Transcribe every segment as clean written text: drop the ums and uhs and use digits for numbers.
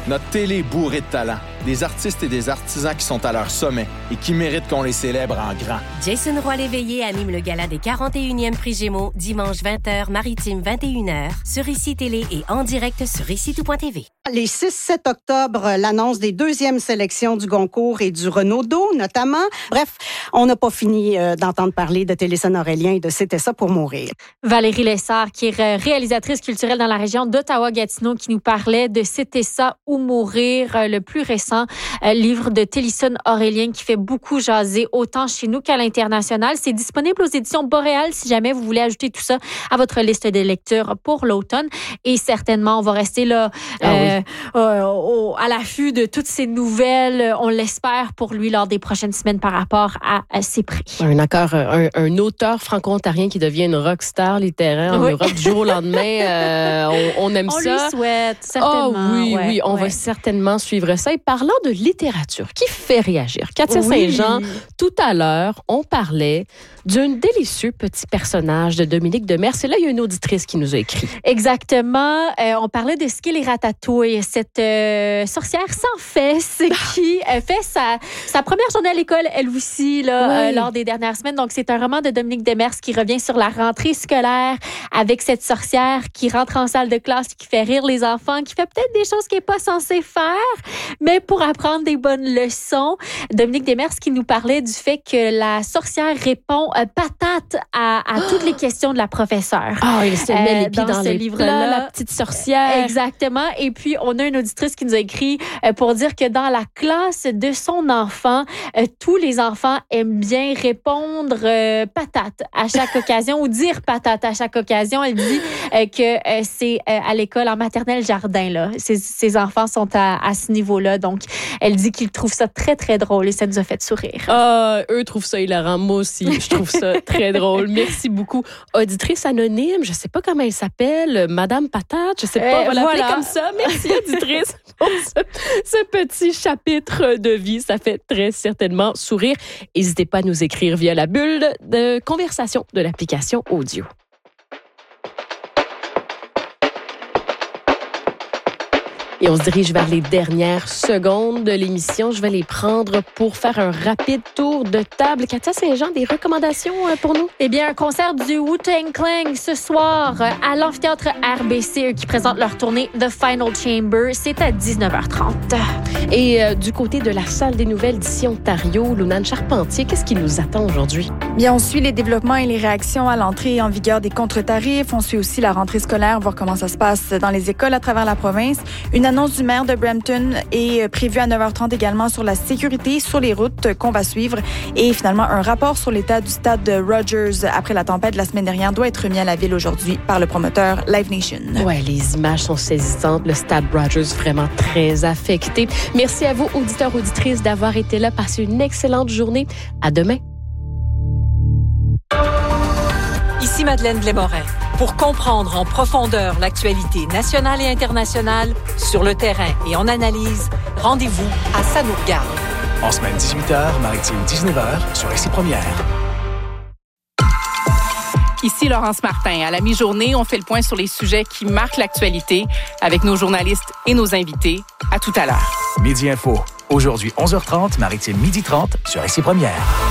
Notre télé est bourrée de talent. Des artistes et des artisans qui sont à leur sommet et qui méritent qu'on les célèbre en grand. Jason Roy-Léveillé anime le gala des 41e Prix Gémeaux dimanche 20h, maritime 21h, sur ICI Télé et en direct sur ICI-Tout.tv. Les 6-7 octobre, l'annonce des deuxièmes sélections du Goncourt et du Renaudot, notamment. Bref, on n'a pas fini d'entendre parler de Télésphone Aurélien et de C'était ça pour mourir. Valérie Lessard, qui est réalisatrice culturelle dans la région d'Ottawa-Gatineau, qui nous parlait de C'était ça ou mourir, le plus récent livre de Télésphone Aurélien qui fait beaucoup jaser, autant chez nous qu'à l'international. C'est disponible aux éditions Boréal si jamais vous voulez ajouter tout ça à votre liste de lectures pour l'automne. Et certainement, on va rester là à l'affût de toutes ces nouvelles, on l'espère pour lui lors des prochaines semaines par rapport à ses prix. Un auteur franco-ontarien qui devient une rockstar littéraire en Europe du jour au lendemain. On aime ça. On lui souhaite, certainement. Oui, on va certainement suivre ça. Et parlant de littérature, qui fait réagir? Katia Saint-Jean, tout à l'heure, on parlait d'un délicieux petit personnage de Dominique Demers. Et là, il y a une auditrice qui nous a écrit. Exactement. On parlait de Skill et Ratatouille, cette sorcière sans fesses qui fait sa première journée à l'école, elle aussi, lors des dernières semaines. Donc, c'est un roman de Dominique Demers qui revient sur la rentrée scolaire avec cette sorcière qui rentre en salle de classe, qui fait rire les enfants, qui fait peut-être des choses qu'elle n'est pas censée faire, mais pour apprendre des bonnes leçons. Dominique Demers qui nous parlait du fait que la sorcière répond patate à toutes les questions de la professeure. Il se met les pieds dans ce livre-là, la petite sorcière. Exactement. Et puis, on a une auditrice qui nous a écrit pour dire que dans la classe de son enfant, tous les enfants aiment bien répondre patate à chaque occasion ou dire patate à chaque occasion. Elle dit que c'est à l'école en maternelle jardin, là. Ses enfants sont à ce niveau-là. Donc, elle dit qu'ils trouvent ça très, très drôle et ça nous a fait sourire. Eux trouvent ça hilarant. Moi aussi, je trouve ça très drôle. Merci beaucoup. Auditrice anonyme, je ne sais pas comment elle s'appelle, Madame Patate, je ne sais pas, on va l'appeler comme ça. Merci, auditrice, pour ce petit chapitre de vie. Ça fait très certainement sourire. N'hésitez pas à nous écrire via la bulle de conversation de l'application audio. Et on se dirige vers les dernières secondes de l'émission. Je vais les prendre pour faire un rapide tour de table. Katia Saint-Jean, des recommandations pour nous? Eh bien, un concert du Wu-Tang Clan ce soir à l'amphithéâtre RBC qui présente leur tournée The Final Chamber. C'est à 19h30. Et du côté de la salle des nouvelles d'ici Ontario, Lounane Charpentier, qu'est-ce qui nous attend aujourd'hui? Bien, on suit les développements et les réactions à l'entrée en vigueur des contre-tarifs. On suit aussi la rentrée scolaire, voir comment ça se passe dans les écoles à travers la province. Une annonce du maire de Brampton est prévue à 9h30 également sur la sécurité sur les routes qu'on va suivre. Et finalement, un rapport sur l'état du stade de Rogers après la tempête de la semaine dernière doit être remis à la ville aujourd'hui par le promoteur Live Nation. Ouais, les images sont saisissantes. Le stade Rogers vraiment très affecté. Merci à vous, auditeurs, auditrices, d'avoir été là. Passez une excellente journée. À demain. Ici Madeleine Blais-Morin. Pour comprendre en profondeur l'actualité nationale et internationale, sur le terrain et en analyse, rendez-vous à Ça nous regarde. En semaine 18h, maritime 19h, sur ICI Première. Ici Laurence Martin. À la mi-journée, on fait le point sur les sujets qui marquent l'actualité avec nos journalistes et nos invités. À tout à l'heure. Midi Info. Aujourd'hui, 11h30, maritime 12h30, sur ICI Première.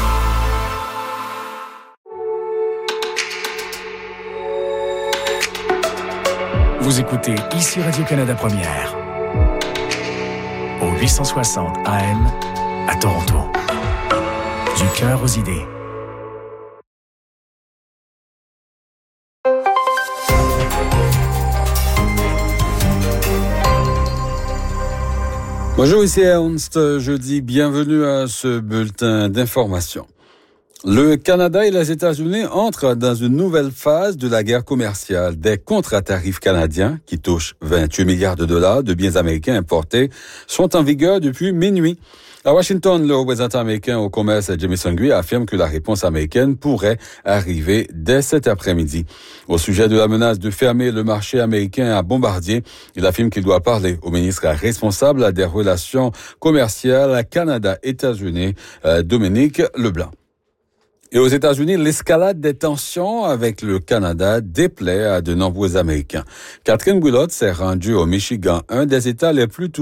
Vous écoutez ici Radio-Canada Première. Au 860 AM à Toronto. Du cœur aux idées. Bonjour, ici Ernst. Jeudi, bienvenue à ce bulletin d'information. Le Canada et les États-Unis entrent dans une nouvelle phase de la guerre commerciale. Des contre-tarifs canadiens, qui touchent 28 milliards de dollars de biens américains importés, sont en vigueur depuis minuit. À Washington, le représentant américain au commerce Jamieson Gray affirme que la réponse américaine pourrait arriver dès cet après-midi. Au sujet de la menace de fermer le marché américain à Bombardier, il affirme qu'il doit parler au ministre responsable des relations commerciales Canada-États-Unis, Dominique Leblanc. Et aux États-Unis, l'escalade des tensions avec le Canada déplaît à de nombreux Américains. Catherine Boulotte s'est rendue au Michigan, un des États les plus touchés